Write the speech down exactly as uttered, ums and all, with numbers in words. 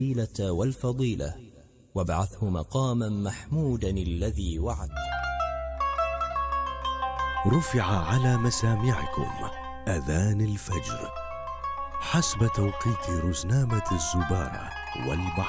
الوسيلة والفضيلة وابعثه مقاما محمودا الذي وعد. رفع على مسامعكم أذان الفجر حسب توقيت رزنامة الزبارة والبحر.